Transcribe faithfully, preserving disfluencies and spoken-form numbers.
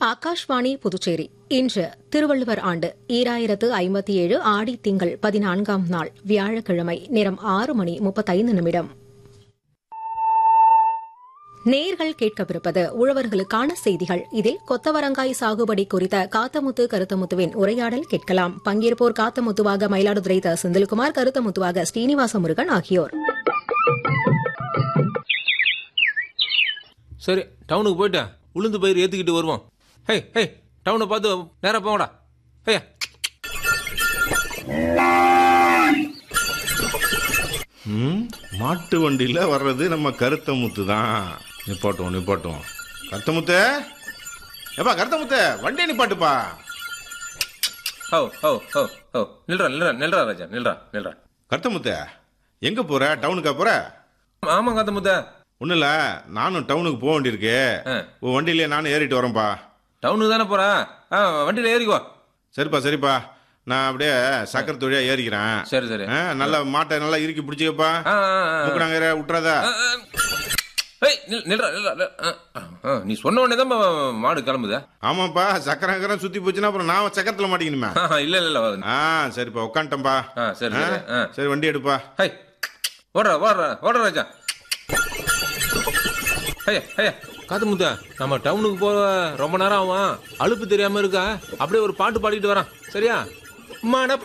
ஆகாஷ்வாணி புதுச்சேரி. இன்று திருவள்ளுவர் ஆண்டு ஈராயிரத்து ஐம்பத்தி ஏழு ஆடி திங்கள் பதினான்காம் நாள் வியாழக்கிழமை. நேரம் ஆறு மணி முப்பத்தைந்து நிமிடம். நேர்கள் கேட்கவிருப்பது உழவர்களுக்கான செய்திகள். இதில் கொத்தவரங்காய் சாகுபடி குறித்த காத்தமுத்து கருத்தமுத்துவின் உரையாடல் கேட்கலாம். பங்கேற்போர் காத்தமுத்துவாக மயிலாடுதுறை த. செந்தில்குமார், கருத்தமுத்துவாக ஸ்ரீனிவாச முருகன் ஆகியோர். சரி, டவுனுக்கு போயிட்டு உளுந்து பயிர் ஏத்திக்கிட்டு வருவோம். ஹே ஹே டவுனை பார்த்து நேரா போங்கடா. ஹே ம் மாட்டு வண்டியில் வர்றது நம்ம கருத்தமுத்து தான். நிப்பாட்டுவோம் நிப்பாட்டுவோம் கருத்தமுத்து. ஏப்பா கருத்தமுத்து, வண்டியை நிப்பாட்டுப்பா. ஹோ ஹோ ஹோ ஹோ நில்றா நில்றா நில்றா ராஜா நில்றா நில்றா. கருத்தமுத்து, எங்கே போகிற? டவுனுக்கா போகிற? ஆமாம் காத்தமுத்த. ஒன்றும் இல்லை, நானும் டவுனுக்கு போக வேண்டியிருக்கு. உன் வண்டியிலே நானும் ஏறிட்டு வரேன்ப்பா. டவுனுக்கு தானே போறா? ஆ வண்டியில் ஏறிக்கோ. சரிப்பா சரிப்பா, நான் அப்படியே சக்கர தொழிலாக ஏறிக்கிறேன். சரி சரி. நல்ல மாட்டை நல்லா இறுக்கி பிடிச்சிக்கப்பா. முக்கடாங்க விட்டுறாதா? நில்றா நில்றா. நீ சொன்ன உடனே தான் மாடு கிளம்புதா? ஆமாப்பா, சக்கரங்கரம் சுத்தி போச்சுன்னா அப்புறம் நான் சக்கரத்தில் மாட்டிக்கணுமே. இல்ல இல்ல. ஆ சரிப்பா, உட்காந்துட்டேன்பா. சரி சரி, வண்டி எடுப்பா. ஹை ஓடுறா ஓடுறா ஓடுற ராஜா. ஐயா ஐயா காத்தமுத்த, நம்ம டவுனுக்கு போக ரொம்ப நேரம் ஆகும். அலுப்பு தெரியாம இருக்கா? அப்படியே ஒரு பாட்டு பாடிட்டு வரான். சரியா? மனப்ப